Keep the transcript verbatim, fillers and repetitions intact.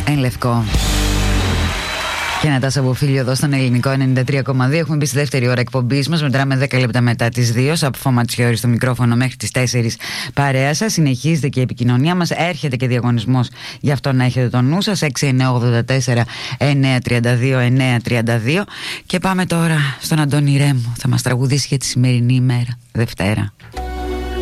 Εν Λευκό. Και Νατάσα Βοφίλιο εδώ στον Ελληνικό ενενήντα τρία κόμμα δύο. Έχουμε μπει στη δεύτερη ώρα εκπομπής μας. Μετράμε δέκα λεπτά μετά τις δύο. Σαπφό Ματσιώρη στο μικρόφωνο μέχρι τις τέσσερις παρέα σας. Συνεχίζεται και η επικοινωνία μας. Έρχεται και διαγωνισμός, γι' αυτό να έχετε το νου σας. έξι εννιά ογδόντα τέσσερα εννιά τριάντα δύο εννιά τριάντα δύο. Και πάμε τώρα στον Αντώνη Ρέμο. Θα μας τραγουδήσει για τη σημερινή ημέρα, Δευτέρα.